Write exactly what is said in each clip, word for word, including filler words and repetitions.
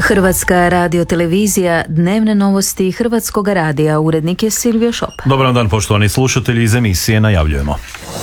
Hrvatska radiotelevizija, dnevne novosti Hrvatskog radija, urednik je Silvio Šop. Dobar dan poštovani slušatelji, iz emisije najavljujemo.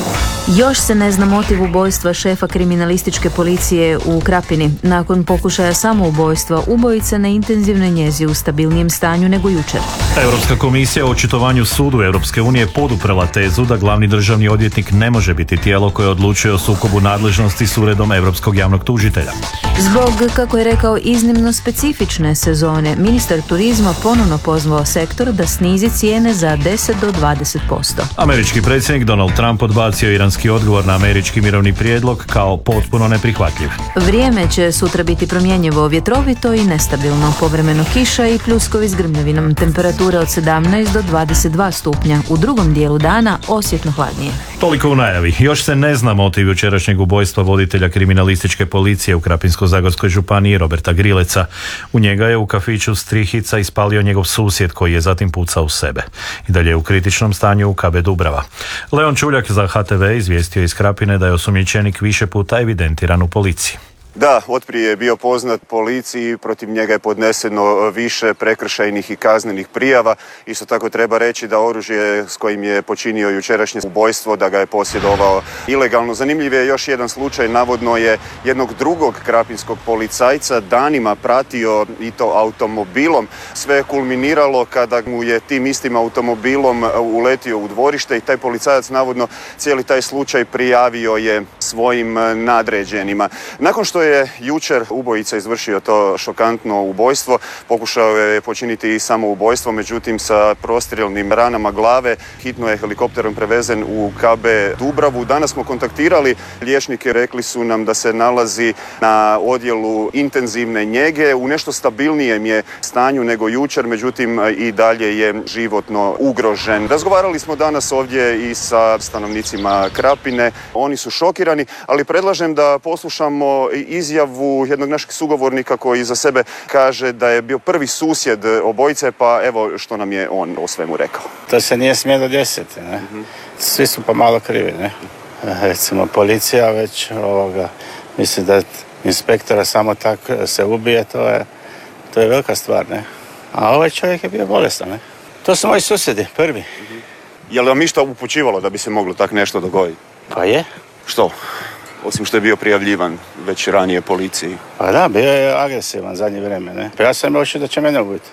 Još se ne zna motiv ubojstva šefa kriminalističke policije u Krapini. Nakon pokušaja samoubojstva, ubojica na intenzivnoj njezi u stabilnijem stanju nego jučer. Europska komisija u očitovanju sudu Europske unije poduprla tezu da glavni državni odvjetnik ne može biti tijelo koje odlučuje o sukobu nadležnosti s uredom Europskog javnog tužitelja. Zbog, kako je rekao, iznimno specifične sezone, ministar turizma ponovno pozvao sektor da snizi cijene za deset do dvadeset posto. Američki predsjednik Donald Trump odbacio iranski odgovor na američki mirovni prijedlog kao potpuno neprihvatljiv. Vrijeme će sutra biti promjenjivo, vjetrovito i nestabilno, povremeno kiša i pljuskovi s grmljavinom, temperature od sedamnaest do dvadeset dva stupnja, u drugom dijelu dana osjetno hladnije. Toliko u najavi. Još se ne zna motiv jučerašnjeg ubojstva voditelja kriminalističke policije u Krapinsko-zagorskoj županiji Roberta Grileca. U njega je u kafiću Strihica ispalio njegov susjed koji je zatim pucao u sebe. I dalje je u kritičnom stanju u K B Dubrava. Leon Čuljak za H T V izvijestio iz Krapine da je osumnjičenik više puta evidentiran u policiji. Da, otprije je bio poznat policiji, protiv njega je podneseno više prekršajnih i kaznenih prijava. Isto tako treba reći da oružje s kojim je počinio jučerašnje ubojstvo, da ga je posjedovao ilegalno. Zanimljiv je još jedan slučaj, navodno je jednog drugog krapinskog policajca danima pratio i to automobilom. Sve je kulminiralo kada mu je tim istim automobilom uletio u dvorište i taj policajac navodno cijeli taj slučaj prijavio je svojim nadređenima. Nakon što je jučer ubojica izvršio to šokantno ubojstvo, pokušao je počiniti i samoubojstvo, međutim sa prostrijelnim ranama glave hitno je helikopterom prevezen u K B Dubravu. Danas smo kontaktirali liječnike, rekli su nam da se nalazi na odjelu intenzivne njege, u nešto stabilnijem je stanju nego jučer, međutim i dalje je životno ugrožen. Razgovarali smo danas ovdje i sa stanovnicima Krapine, oni su šokirani, ali predlažem da poslušamo izjavu jednog našeg sugovornika koji za sebe kaže da je bio prvi susjed obojice, pa evo što nam je on o svemu rekao. To se nije smjelo desiti, ne? Mm-hmm. Svi su pomalo krivi, ne? Recimo policija već ovoga, mislim da inspektora samo tak se ubije, to je, to je velika stvar, ne? A ovaj čovjek je bio bolestan, ne? To su moji susjedi, prvi. Mm-hmm. Je li vam išta upućivalo da bi se moglo tak nešto dogoditi? Pa je. Što? Osim što je bio prijavljivan već ranije policiji. Pa da, bio je agresivan zadnje vrijeme, ne? Pa ja sam očio da će mene ubiti.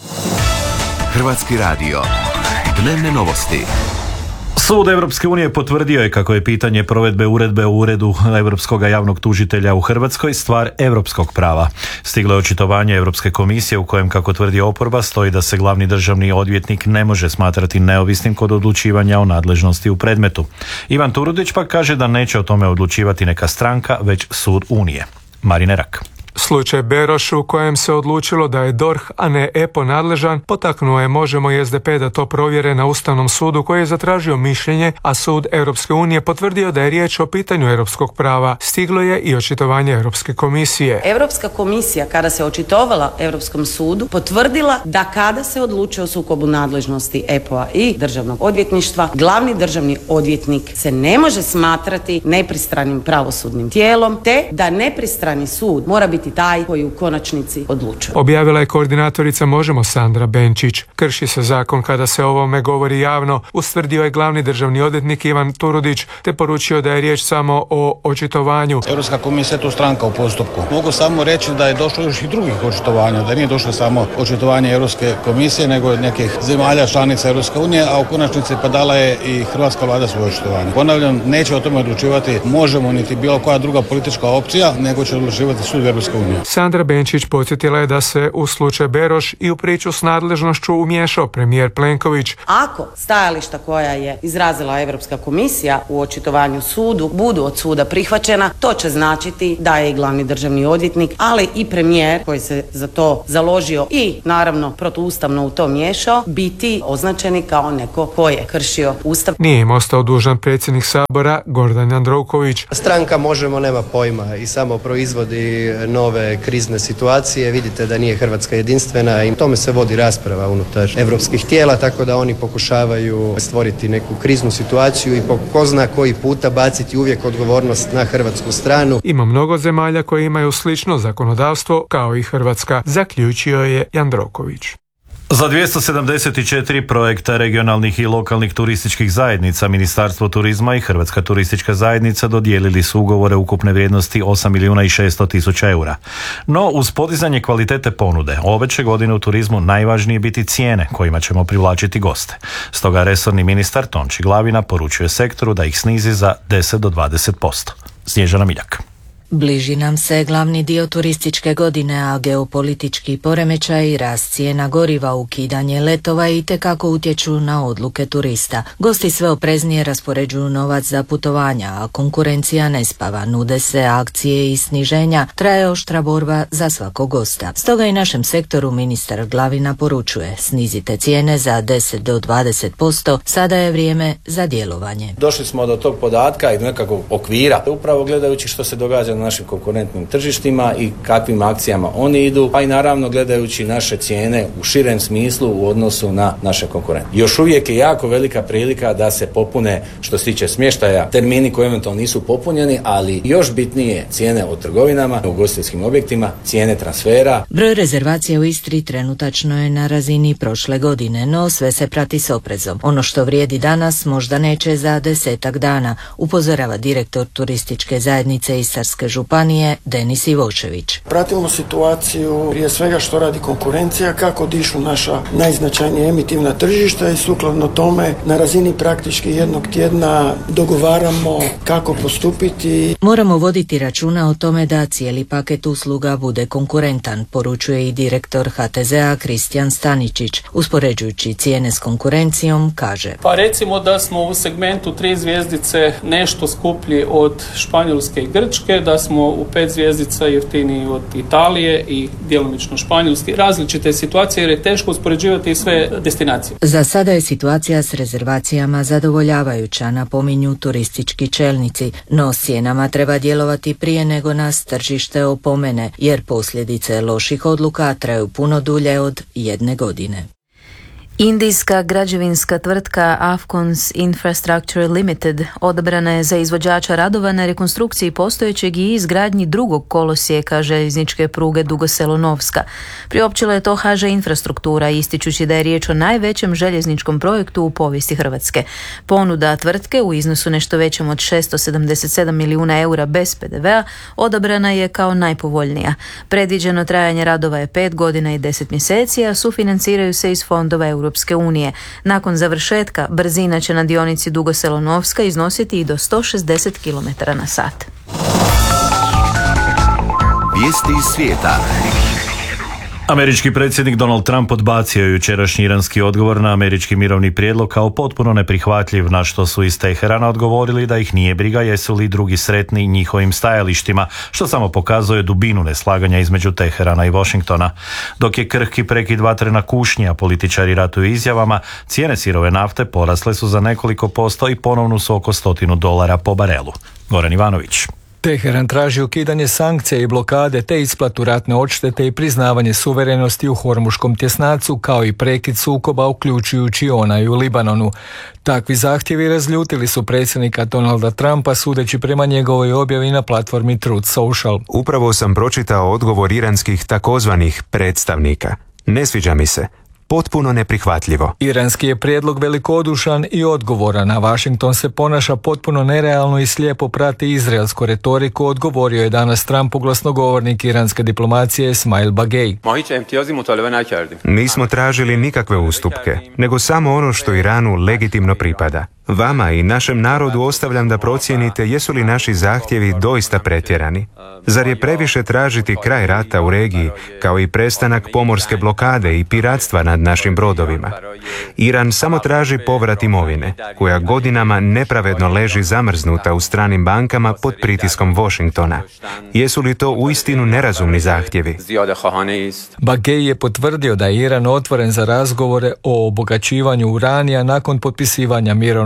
Hrvatski radio. Dnevne novosti. Sud Europske unije potvrdio je kako je pitanje provedbe uredbe u Uredu Europskog javnog tužitelja u Hrvatskoj stvar europskog prava. Stiglo je očitovanje Europske komisije u kojem, kako tvrdi oporba, stoji da se glavni državni odvjetnik ne može smatrati neovisnim kod odlučivanja o nadležnosti u predmetu. Ivan Turudić pak kaže da neće o tome odlučivati neka stranka, već sud Unije. Marine Rak. Slučaj Beroš u kojem se odlučilo da je D O R H, a ne E P O nadležan, potaknuo je Možemo i S D P da to provjere na Ustavnom sudu koji je zatražio mišljenje, a sud Europske unije potvrdio da je riječ o pitanju europskog prava. Stiglo je i očitovanje Europske komisije. Europska komisija, kada se očitovala Europskom sudu, potvrdila da kada se odlučuje o sukobu nadležnosti E P O-a i državnog odvjetništva, glavni državni odvjetnik se ne može smatrati nepristranim pravosudnim tijelom, te da nepristrani sud mora biti taj koji u konačnici odlučuje. Objavila je koordinatorica Možemo Sandra Benčić. Krši se zakon kada se o ovome govori javno, ustvrdio je glavni državni odvjetnik Ivan Turudić, te poručio da je riječ samo o očitovanju. Europska komisija je tu stranka u postupku. Mogu samo reći da je došlo još i drugih očitovanja, da nije došlo samo očitovanje Europske komisije, nego od nekih zemalja članica Europske unije, a u konačnici pa dala je i hrvatska vlada svoje očitovanje. Ponavljam, neće o tome odlučivati Možemo niti bilo koja druga politička opcija, nego će odlučivati sud Europske unije. Sandra Benčić podsjetila je da se u slučaj Beroš i u priču s nadležnošću umiješao premijer Plenković. Ako stajališta koja je izrazila Europska komisija u očitovanju sudu budu od suda prihvaćena, to će značiti da je i glavni državni odvjetnik, ali i premijer koji se za to založio i naravno protuustavno u to miješao, biti označeni kao neko ko je kršio Ustav. Nije im ostao dužan predsjednik Sabora Gordan Jandroković. Stranka Možemo nema pojma i samo proizvodi nove nove krizne situacije. Vidite da nije Hrvatska jedinstvena i tome se vodi rasprava unutar evropskih tijela, tako da oni pokušavaju stvoriti neku kriznu situaciju i po ko zna koji puta baciti uvijek odgovornost na hrvatsku stranu. Ima mnogo zemalja koje imaju slično zakonodavstvo kao i Hrvatska, zaključio je Jandroković. Za dvjesto sedamdeset četiri projekta regionalnih i lokalnih turističkih zajednica Ministarstvo turizma i Hrvatska turistička zajednica dodijelili su ugovore ukupne vrijednosti osam milijuna i šesto tisuća eura. No, uz podizanje kvalitete ponude, ove će godine u turizmu najvažnije biti cijene kojima ćemo privlačiti goste. Stoga resorni ministar Tonči Glavina poručuje sektoru da ih snizi za deset do dvadeset posto. Snježana Miljak. Bliži nam se glavni dio turističke godine, a geopolitički poremećaj i rast cijena goriva, ukidanje letova i tekako utječu na odluke turista. Gosti sve opreznije raspoređuju novac za putovanja, a konkurencija ne spava. Nude se akcije i sniženja, traje oštra borba za svakog gosta. Stoga i našem sektoru ministar Glavina poručuje: snizite cijene za deset do dvadeset posto, sada je vrijeme za djelovanje. Došli smo do tog podatka i do nekakvog okvira, upravo gledajući što se događa na našim konkurentnim tržištima i kakvim akcijama oni idu, pa i naravno gledajući naše cijene u širem smislu u odnosu na naše konkurente. Još uvijek je jako velika prilika da se popune, što se tiče smještaja, termini koji eventualno nisu popunjeni, ali još bitnije cijene u trgovinama, u ugostiteljskim objektima, cijene transfera. Broj rezervacija u Istri trenutačno je na razini prošle godine, no sve se prati s oprezom. Ono što vrijedi danas možda neće za desetak dana, upozorava direktor turističke zajednice Istarske županije Denis Ivošević. Pratimo situaciju prije svega što radi konkurencija, kako dišu naša najznačajnija emitivna tržišta i sukladno tome na razini praktički jednog tjedna dogovaramo kako postupiti. Moramo voditi računa o tome da cijeli paket usluga bude konkurentan, poručuje i direktor H T Z-a Kristijan Staničić. Uspoređujući cijene s konkurencijom, kaže: Pa recimo da smo u segmentu tri zvjezdice nešto skuplji od Španjolske i Grčke, da smo u pet zvjezdica jeftiniji od Italije i djelomično Španjolske. Različite situacije jer je teško uspoređivati sve destinacije. Za sada je situacija s rezervacijama zadovoljavajuća, napominju turistički čelnici, no s cijenama treba djelovati prije nego nas tržište opomene, jer posljedice loših odluka traju puno dulje od jedne godine. Indijska građevinska tvrtka Afcons Infrastructure Limited odabrana je za izvođača radova na rekonstrukciji postojećeg i izgradnji drugog kolosijeka željezničke pruge Dugo Selo-Novska. Priopćila je to H Ž Infrastruktura, ističući da je riječ o najvećem željezničkom projektu u povijesti Hrvatske. Ponuda tvrtke u iznosu nešto većem od šesto sedamdeset sedam milijuna eura bez P D V-a odabrana je kao najpovoljnija. Predviđeno trajanje radova je pet godina i deset mjeseci, a sufinanciraju se iz fondova Europske unije. Nakon završetka, brzina će na dionici Dugo Selo-Novska iznositi i do sto šezdeset kilometara na sat. Vijesti iz svijeta. Američki predsjednik Donald Trump odbacio je jučerašnji iranski odgovor na američki mirovni prijedlog kao potpuno neprihvatljiv, na što su iz Teherana odgovorili da ih nije briga jesu li drugi sretni njihovim stajalištima, što samo pokazuje dubinu neslaganja između Teherana i Washingtona. Dok je krhki prekid vatrena kušnja, političari ratuju izjavama, cijene sirove nafte porasle su za nekoliko posto i ponovno su oko stotinu dolara po barelu. Goran Ivanović. Teheran traži ukidanje sankcija i blokade te isplatu ratne odštete i priznavanje suverenosti u Hormuškom tjesnacu, kao i prekid sukoba uključujući onaj u Libanonu. Takvi zahtjevi razljutili su predsjednika Donalda Trumpa, sudeći prema njegovoj objavi na platformi Truth Social. Upravo sam pročitao odgovor iranskih takozvanih predstavnika. Ne sviđa mi se. Potpuno neprihvatljivo. Iranski je prijedlog velikodušan i odgovoran, a Washington se ponaša potpuno nerealno i slijepo prati izraelsku retoriku, odgovorio je danas Trumpu glasnogovornik iranske diplomacije Esmail Bagej. Nismo tražili nikakve ustupke, nego samo ono što Iranu legitimno pripada. Vama i našem narodu ostavljam da procijenite jesu li naši zahtjevi doista pretjerani. Zar je previše tražiti kraj rata u regiji, kao i prestanak pomorske blokade i piratstva nad našim brodovima? Iran samo traži povrat imovine, koja godinama nepravedno leži zamrznuta u stranim bankama pod pritiskom Washingtona. Jesu li to uistinu nerazumni zahtjevi? Bagej je potvrdio da je Iran otvoren za razgovore o obogaćivanju uranija nakon potpisivanja mirovnog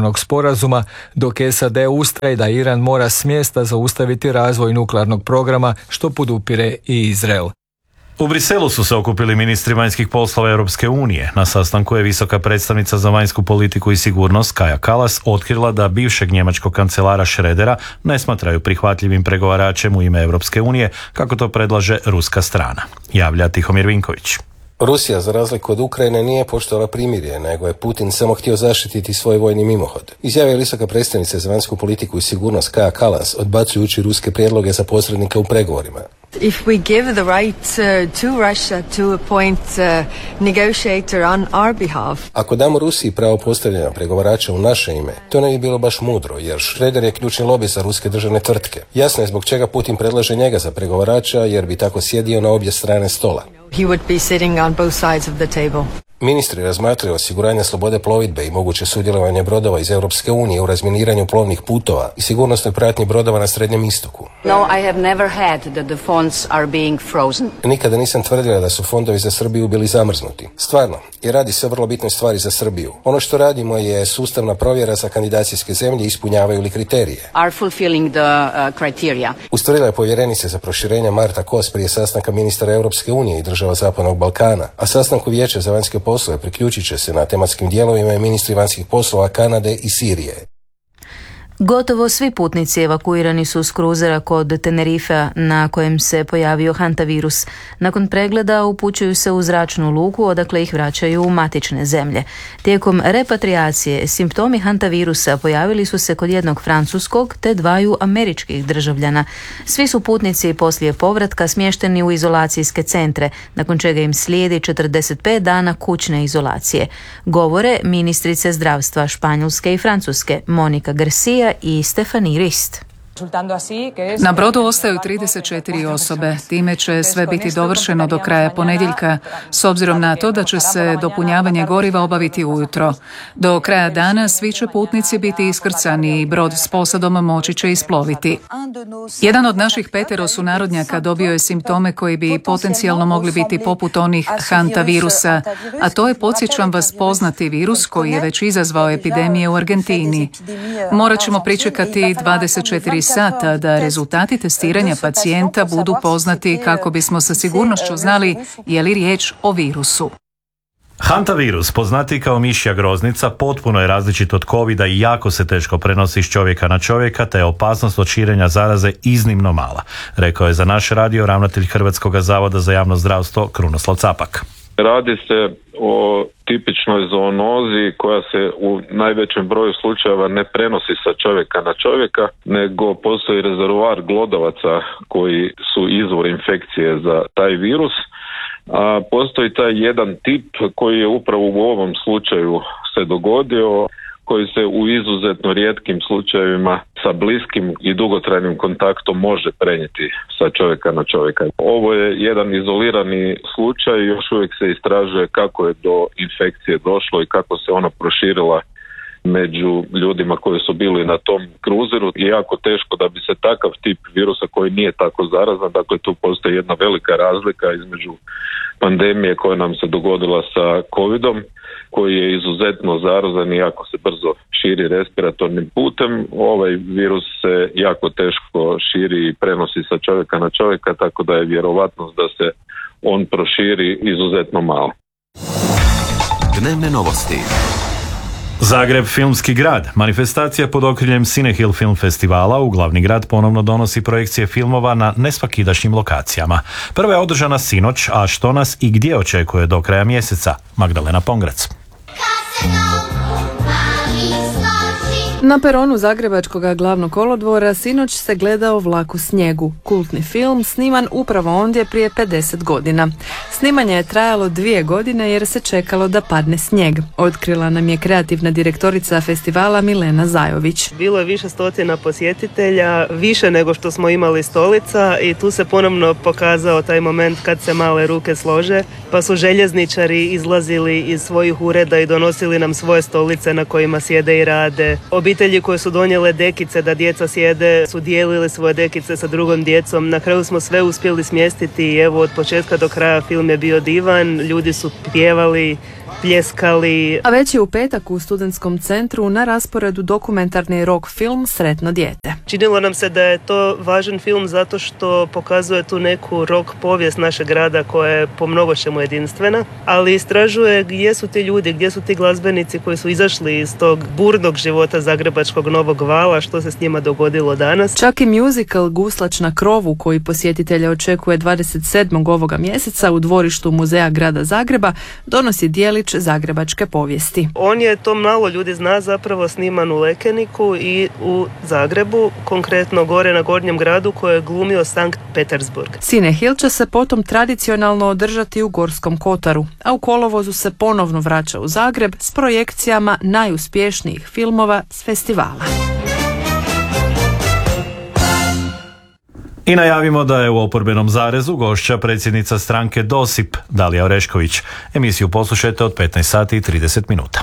nuklearnog sporazuma, dok S A D ustraje da Iran mora s mjesta zaustaviti razvoj nuklearnog programa, što podupire i Izrael. U Briselu su se okupili ministri vanjskih poslova Europske unije. Na sastanku je visoka predstavnica za vanjsku politiku i sigurnost Kaja Kallas otkrila da bivšeg njemačkog kancelara Schrödera ne smatraju prihvatljivim pregovaračem u ime Europske unije, kako to predlaže ruska strana. Javlja Tihomir Vinković. Rusija, za razliku od Ukrajine, nije poštovala primirje, nego je Putin samo htio zaštititi svoj vojni mimohod. Izjavio je visoka predstavnica za vanjsku politiku i sigurnost Kaja Kallas, odbacujući ruske prijedloge za posrednika u pregovorima. If we give the right uh, to Russia to appoint uh, negotiator on our behalf. Ako damo Rusiji pravo postavljanja pregovarača u naše ime, to ne bi bilo baš mudro, jer Schröder je ključni lobi za ruske državne tvrtke. Jasno je zbog čega Putin predlaže njega za pregovarača, jer bi tako sjedio na obje strane stola. He would be sitting on both sides of the table. Ministri razmatraju osiguranje slobode plovidbe i moguće sudjelovanje brodova iz Europske unije u razminiranju plovnih putova i sigurnosnoj pratnji brodova na Srednjem istoku. No, I have never had that the funds are being frozen. Nikada nisam tvrdila da su fondovi za Srbiju bili zamrznuti. Stvarno, i radi se o vrlo bitnoj stvari za Srbiju. Ono što radimo je sustavna provjera za kandidacijske zemlje, ispunjavaju li kriterije. Are fulfilling the uh, criteria. Ustvrdila je povjerenica za proširenje Marta Kos prije sastanka ministara Europske unije i država Zapadnog Balkana, a sastanku Vijeća za vanjske poslove priključit će se na tematskim dijelovima i ministri vanjskih poslova Kanade i Sirije. Gotovo svi putnici evakuirani su s kruzera kod Tenerifea na kojem se pojavio hantavirus. Nakon pregleda upućuju se u zračnu luku odakle ih vraćaju u matične zemlje. Tijekom repatriacije simptomi hantavirusa pojavili su se kod jednog francuskog te dvaju američkih državljana. Svi su putnici poslije povratka smješteni u izolacijske centre, nakon čega im slijedi četrdeset pet dana kućne izolacije. Govore ministrice zdravstva Španjolske i Francuske Monika Garcia i Stefani Rist. Na brodu ostaju trideset četiri osobe. Time će sve biti dovršeno do kraja ponedjeljka, s obzirom na to da će se dopunjavanje goriva obaviti ujutro. Do kraja dana svi će putnici biti iskrcani i brod s posadom moći će isploviti. Jedan od naših petero sunarodnjaka dobio je simptome koji bi potencijalno mogli biti poput onih hantavirusa, a to je, podsjećam vas, poznati virus koji je već izazvao epidemije u Argentini. Morat ćemo pričekati dvadeset četiri sata da rezultati testiranja pacijenta budu poznati kako bismo sa sigurnošću znali je li riječ o virusu. Hantavirus, poznati kao mišja groznica, potpuno je različit od covida i jako se teško prenosi s čovjeka na čovjeka, te je opasnost od širenja zaraze iznimno mala, rekao je za naš radio ravnatelj Hrvatskog zavoda za javno zdravstvo Krunoslav Capak. Radi se o tipičnoj zoonozi koja se u najvećem broju slučajeva ne prenosi sa čovjeka na čovjeka, nego postoji rezervoar glodavaca koji su izvor infekcije za taj virus. A postoji taj jedan tip koji je upravo u ovom slučaju se dogodio, koji se u izuzetno rijetkim slučajevima sa bliskim i dugotrajnim kontaktom može prenijeti sa čovjeka na čovjeka. Ovo je jedan izolirani slučaj, još uvijek se istražuje kako je do infekcije došlo i kako se ona proširila među ljudima koji su bili na tom kruzeru. I jako teško da bi se takav tip virusa koji nije tako zarazan, dakle tu postoji jedna velika razlika između pandemije koja nam se dogodila sa covidom, koji je izuzetno zarazan i jako se brzo širi respiratornim putem. Ovaj virus se jako teško širi i prenosi sa čovjeka na čovjeka, tako da je vjerovatnost da se on proširi izuzetno mala. Dnevne novosti. Zagreb filmski grad. Manifestacija pod okriljem Cinehill Film Festivala u glavni grad ponovno donosi projekcije filmova na nesvakidašnjim lokacijama. Prva je održana sinoć, a što nas i gdje očekuje do kraja mjeseca? Magdalena Pongrac. Na peronu Zagrebačkog glavnog kolodvora sinoć se gledao Vlak u snijegu, kultni film sniman upravo ondje prije pedeset godina. Snimanje je trajalo dvije godine jer se čekalo da padne snijeg. Otkrila nam je kreativna direktorica festivala Milena Zajović. Bilo je više stotina posjetitelja, više nego što smo imali stolica i tu se ponovno pokazao taj moment kad se male ruke slože, pa su željezničari izlazili iz svojih ureda i donosili nam svoje stolice na kojima sjede i rade. Obitelji koje su donijele dekice da djeca sjede su dijelili svoje dekice sa drugom djecom. Na kraju smo sve uspjeli smjestiti i evo od početka do kraja film je bio divan, ljudi su pjevali, pljeskali. A već je u petak u Studentskom centru na rasporedu dokumentarni rock film Sretno dijete. Činilo nam se da je to važan film zato što pokazuje tu neku rock povijest našeg grada koja je po mnogo čemu jedinstvena, ali istražuje gdje su ti ljudi, gdje su ti glazbenici koji su izašli iz tog burnog života zagrebačkog Novog vala, što se s njima dogodilo danas. Čak i musical Guslač na krovu koji posjetitelja očekuje dvadeset sedmog ovoga mjeseca u dvorištu Muzeja grada Zagreba donosi dijelić zagrebačke povijesti. On je, to malo ljudi zna, zapravo sniman u Lekeniku i u Zagrebu, konkretno gore na Gornjem gradu koje je glumio Sankt Petersburg. Cinehil će se potom tradicionalno održati u Gorskom kotaru, a u kolovozu se ponovno vraća u Zagreb s projekcijama najuspješnijih filmova s festivala. I najavimo da je u oporbenom zarezu gošća predsjednica stranke DOSIP, Dalija Orešković. Emisiju poslušajte od petnaest sati i trideset minuta.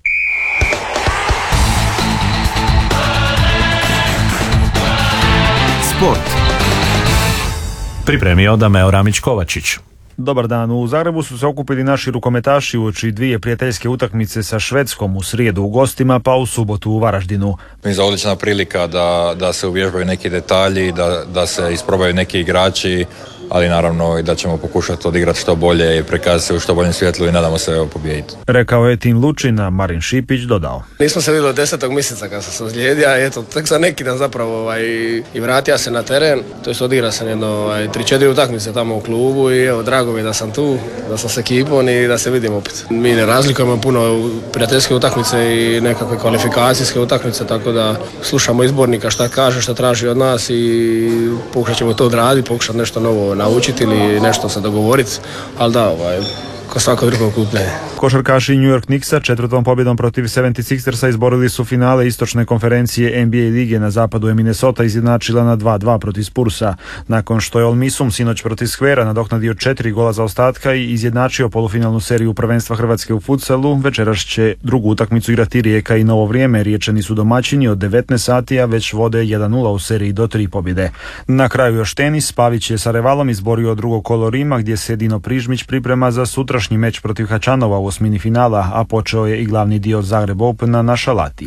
Sport. Pripremio Dameo Ramić-Kovačić. Dobar dan. U Zagrebu su se okupili naši rukometaši uoči dvije prijateljske utakmice sa Švedskom, u srijedu u gostima, pa u subotu u Varaždinu. Mi za odlična prilika da, da se uvježbaju neki detalji, da, da se isprobaju neki igrači, ali naravno i da ćemo pokušati odigrati što bolje i prikazati se u što boljem svjetlu i nadamo se evo pobijediti. Rekao je tim Lučin, a Marin Šipić dodao. Nismo se vidjeli od desetog mjeseca kad sam se ozlijedio, a eto, tek sam neki dan zapravo ovaj, i vratio se na teren, to jest odigrao sam jedno ovaj, tri četiri utakmice tamo u klubu i evo, drago mi je da sam tu, da sam s ekipom i da se vidimo opet. Mi ne razlikujemo puno prijateljske utakmice i nekakve kvalifikacijske utakmice, tako da slušamo izbornika šta kaže, šta traži od nas i pokušat ćemo to odraditi, pokušati nešto novo naučiti ili nešto se dogovoriti, ali da, ovaj, ko svako drugo kuplje. Košarkaši New York Knicksa četvrtom pobjedom protiv sedamdeset šestersa izborili su finale istočne konferencije N B A lige. Na zapadu je Minnesota izjednačila na dva dva protiv Spursa. Nakon što je Ol Misum sinoć protiv Skvera nadoknadio četiri gola za ostatka i izjednačio polufinalnu seriju prvenstva Hrvatske u futsalu, večeras će drugu utakmicu igrati Rijeka i Novo Vrijeme. Riječani su domaćini od devetnaest sati, a već vode jedan nula u seriji do tri pobjede. Na kraju još tenis. Pavić je sa Revalom izborio drugo kolo Rima, gdje se Dino Prižmić priprema za sutrašnji meč protiv Hačanova u osmini finala, a počeo je i glavni dio Zagreb Opena na Šalati.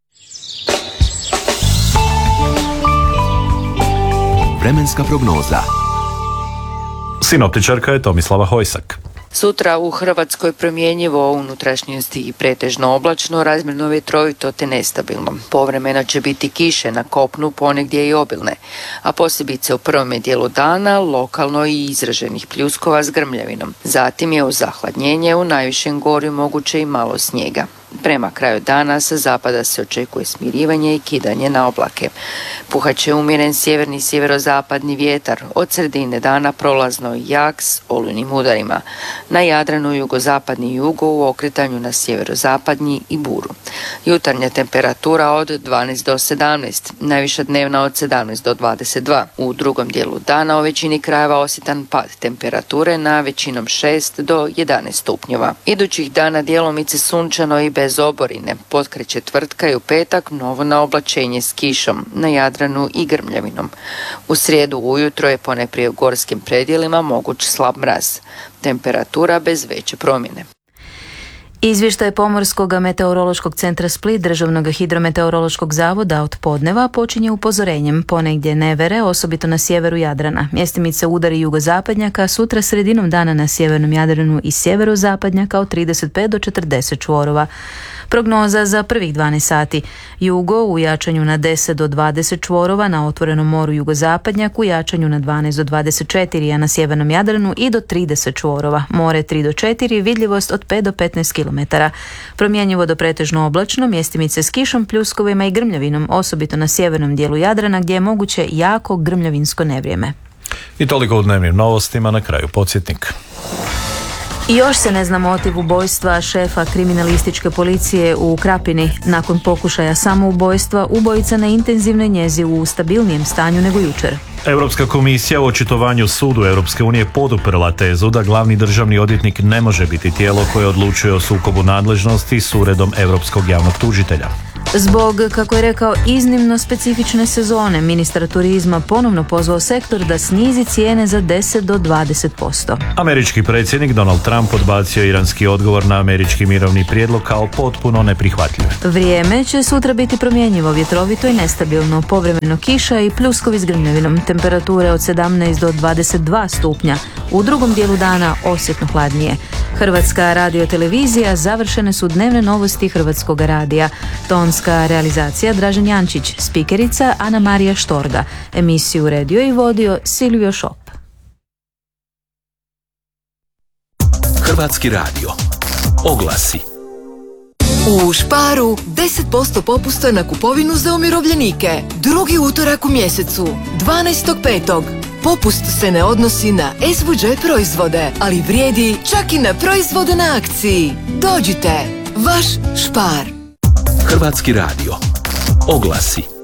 Vremenska prognoza. Sinoptičarka je Tomislava Hojsak. Sutra u Hrvatskoj promjenjivo, u unutrašnjosti i pretežno oblačno, razmjerno vjetrovito te nestabilno. Povremeno će biti kiše na kopnu, ponegdje i obilne, a posebice u prvome dijelu dana lokalno i izraženih pljuskova s grmljavinom. Zatim je uz zahladnjenje u najvišem gorju moguće i malo snijega. Prema kraju dana sa zapada se očekuje smirivanje i kidanje na oblake. Puhat će umjeren sjeverni i sjeverozapadni vjetar, od sredine dana prolazno i jak s olujnim udarima. Na Jadranu jugozapadni jugo u okretanju na sjeverozapadnji i buru. Jutarnja temperatura od dvanaest do sedamnaest, najviša dnevna od sedamnaest do dvadeset dva. U drugom dijelu dana u većini krajeva osjetan pad temperature na većinom šest do jedanaest stupnjeva. Idućih dana djelomice sunčano i bez oborine, potkre četvrtka i u petak novo naoblačenje s kišom, na Jadranu i grmljavinom. U srijedu ujutro je ponajprije u gorskim predjelima moguć slab mraz. Temperatura bez veće promjene. Izvještaj Pomorskog meteorološkog centra Split Državnog hidrometeorološkog zavoda od podneva počinje upozorenjem ponegdje nevere, osobito na sjeveru Jadrana. Mjestimice udari jugozapadnjaka, sutra sredinom dana na sjevernom Jadranu i sjeverozapadnjaka od trideset pet do četrdeset čvorova. Prognoza za prvih dvanaest sati. Jugo u jačanju na deset do dvadeset čvorova, na otvorenom moru jugozapadnjak u jačanju na dvanaest do dvadeset četiri, a na sjevernom Jadranu i do trideset čvorova. More tri do četiri, vidljivost od pet do petnaest kilometara. Promjenjivo do pretežno oblačno, mjestimice s kišom, pljuskovima i grmljavinom, osobito na sjevernom dijelu Jadrana gdje je moguće jako grmljavinsko nevrijeme. I toliko u dnevnim novostima, na kraju podsjetnik. I još se ne zna motiv ubojstva šefa kriminalističke policije u Krapini. Nakon pokušaja samoubojstva, ubojica na intenzivnoj njezi u stabilnijem stanju nego jučer. Europska komisija u očitovanju sudu Europske unije poduprla tezu da glavni državni odvjetnik ne može biti tijelo koje odlučuje o sukobu nadležnosti s uredom Europskog javnog tužitelja. Zbog, kako je rekao, iznimno specifične sezone, ministar turizma ponovno pozvao sektor da snizi cijene za deset do dvadeset posto. Američki predsjednik Donald Trump odbacio iranski odgovor na američki mirovni prijedlog kao potpuno neprihvatljiv. Vrijeme će sutra biti promjenjivo, vjetrovito i nestabilno, povremeno kiša i pljuskovi s grmljavinom, temperature od sedamnaest do dvadeset dva stupnja, u drugom dijelu dana osjetno hladnije. Hrvatska radiotelevizija, završene su dnevne novosti Hrvatskog radija. Tonska realizacija Dražen Jančić, spikerica Ana Marija Štorga, emisiju redio i vodio Silvio Šop. Hrvatski radio. Oglasi. U Sparu deset posto popusta na kupovinu za umirovljenike. Drugi utorak u mjesecu, dvanaestog petog Popust se ne odnosi na es vu đe proizvode, ali vrijedi čak i na proizvode na akciji. Dođite, vaš Spar. Hrvatski radio. Oglasi.